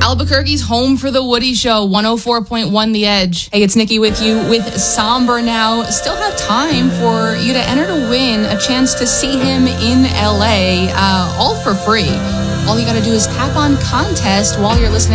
Albuquerque's home for the Woody Show, 104.1 The Edge. Hey, it's Nikki with you with Somber Now. Still have time for you to enter to win a chance to see him in LA, all for free. All you got to do is tap on contest while you're listening